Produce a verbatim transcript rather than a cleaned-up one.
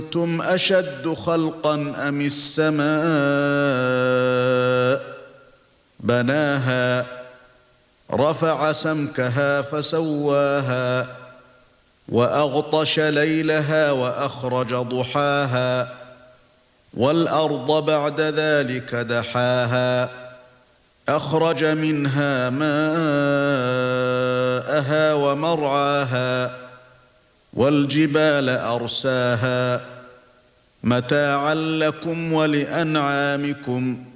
أَنْتُمْ أَشَدُّ خَلْقًا أَمِ السَّمَاءُ بَنَاهَا رَفَعَ سَمْكَهَا فَسَوَّاهَا وَأَغْطَشَ لَيْلَهَا وَأَخْرَجَ ضُحَاهَا وَالْأَرْضَ بَعْدَ ذَلِكَ دَحَاهَا أَخْرَجَ مِنْهَا مَاءَهَا وَمَرْعَاهَا وَالْجِبَالَ أَرْسَاهَا مَتَاعًا لَكُمْ وَلِأَنْعَامِكُمْ